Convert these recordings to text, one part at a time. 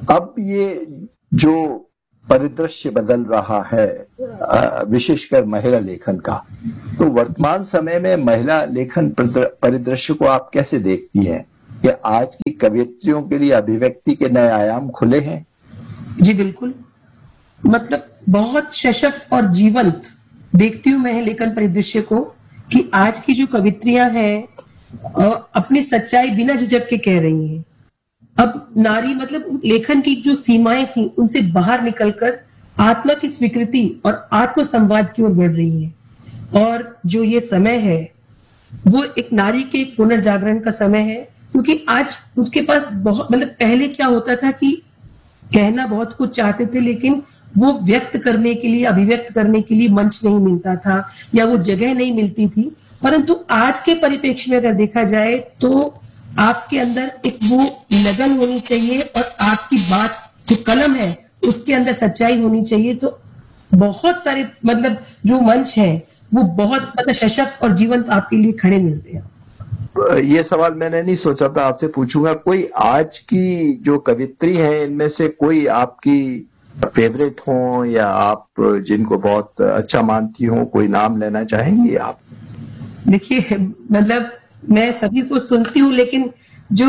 अब ये जो परिदृश्य बदल रहा है विशेषकर महिला लेखन का, तो वर्तमान समय में महिला लेखन परिदृश्य को आप कैसे देखती हैं? कि आज की कवियत्रियों के लिए अभिव्यक्ति के नए आयाम खुले हैं? जी बिल्कुल, मतलब बहुत सशक्त और जीवंत देखती हूँ मैं लेखन परिदृश्य को, कि आज की जो कवित्रियां हैं अपनी सच्चाई बिना झिझक के कह रही हैं। अब नारी मतलब लेखन की जो सीमाएं थी उनसे बाहर निकलकर आत्मा की स्वीकृति और आत्म संवाद की ओर बढ़ रही है। और जो ये समय है वो एक नारी के पुनर्जागरण का समय है, क्योंकि आज उसके पास बहुत मतलब पहले क्या होता था कि कहना बहुत कुछ चाहते थे लेकिन वो व्यक्त करने के लिए, अभिव्यक्त करने के लिए मंच नहीं मिलता था या वो जगह नहीं मिलती थी। परंतु आज के परिप्रेक्ष्य में अगर देखा जाए तो आपके अंदर एक वो लगन होनी चाहिए और आपकी बात जो कलम है उसके अंदर सच्चाई होनी चाहिए। तो बहुत सारे मतलब जो मंच है वो बहुत मतलब सशक्त और जीवंत आपके लिए खड़े मिलते हैं। ये सवाल मैंने नहीं सोचा था, आपसे पूछूंगा। कोई आज की जो कवित्री है इनमें से कोई आपकी फेवरेट हो या आप जिनको बहुत अच्छा मानती हो, कोई नाम लेना चाहेंगी आप? देखिए मतलब मैं सभी को सुनती हूँ लेकिन जो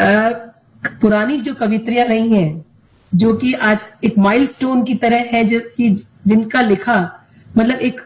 पुरानी जो कवित्रियां रही हैं जो कि आज एक माइलस्टोन की तरह है, जो कि जिनका लिखा मतलब एक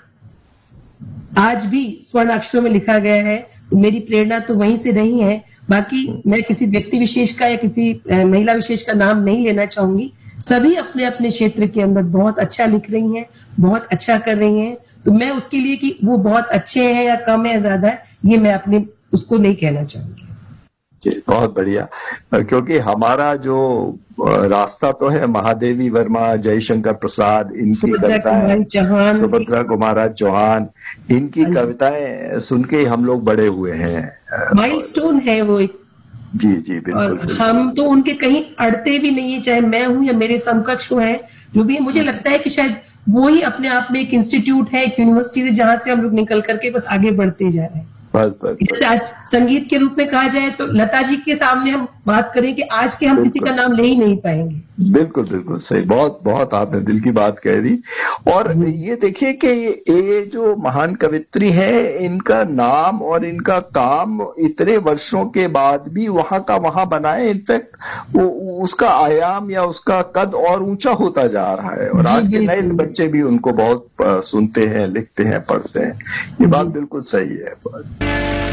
आज भी स्वर्ण अक्षरों में लिखा गया है, तो मेरी प्रेरणा तो वहीं से रही है। बाकी मैं किसी व्यक्ति विशेष का या किसी महिला विशेष का नाम नहीं लेना चाहूंगी। सभी अपने अपने क्षेत्र के अंदर बहुत अच्छा लिख रही हैं, बहुत अच्छा कर रही हैं। तो मैं उसके लिए कि वो बहुत अच्छे हैं या कम है या ज्यादा है, ये मैं अपने उसको नहीं कहना चाहूंगी। बहुत बढ़िया, क्योंकि हमारा जो रास्ता तो है महादेवी वर्मा, जयशंकर प्रसाद, इनकी कविताएं, सुभद्रा कुमार चौहान, इनकी कविताएं सुन के हम लोग बड़े हुए हैं। माइलस्टोन है वो एक। जी जी बिल्कुल, और हम तो उनके कहीं अड़ते भी नहीं है, चाहे मैं हूं या मेरे समकक्ष हैं जो भी है। मुझे लगता है कि शायद वो ही अपने आप में एक इंस्टीट्यूट है, एक यूनिवर्सिटी है जहां से हम लोग निकल करके बस आगे बढ़ते जा रहे हैं। जैसे आज संगीत के रूप में कहा जाए तो लता जी के सामने हम बात करें कि आज के हम किसी का नाम ले ही नहीं पाएंगे। बिल्कुल बिल्कुल सही, बहुत बहुत आपने दिल की बात कह दी। और ये देखिए कि ये जो महान कवित्री है, इनका नाम और इनका काम इतने वर्षों के बाद भी वहां का वहां बना है। इनफैक्ट वो उसका आयाम या उसका कद और ऊंचा होता जा रहा है, और आज के नए बच्चे भी उनको बहुत सुनते हैं, लिखते हैं, पढ़ते हैं। ये बात बिल्कुल सही है।